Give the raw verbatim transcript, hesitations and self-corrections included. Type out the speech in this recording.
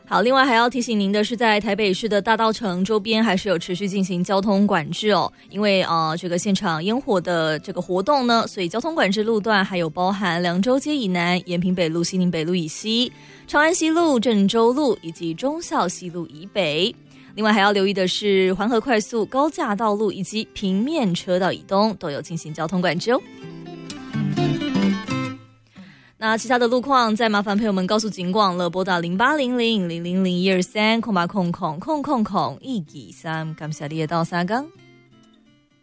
好，另外还要提醒您的是，在台北市的大稻埕周边还是有持续进行交通管制哦，因为呃这个现场烟火的这个活动呢，所以交通管制路段还有包含凉州街以南、延平北路、西宁北路以西、长安西路、郑州路以及忠孝西路以北。另外还要留意的是，环河快速、高架道路以及平面车道以东都有进行交通管制哦。那其他的路况再麻烦朋友们告诉警广了，拨打零八零零零零零一二三空八空空空空空一二三，感谢你的到三更。